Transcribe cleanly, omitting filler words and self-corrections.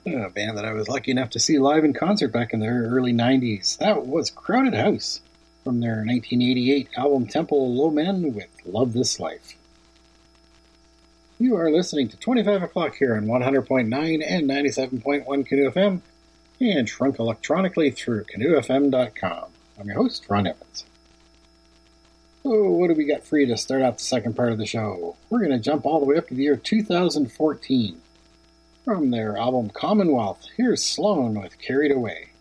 A band that I was lucky enough to see live in concert back in the early 90s. That was Crowded House from their 1988 album Temple of Low Men with Love This Life. You are listening to 25 o'clock here on 100.9 and 97.1 Canoe FM and shrunk electronically through canoefm.com. I'm your host, Ron Evans. So what do we got for you to start out the second part of the show? We're going to jump all the way up to the year 2014. From their album Commonwealth, here's Sloan with Carried Away.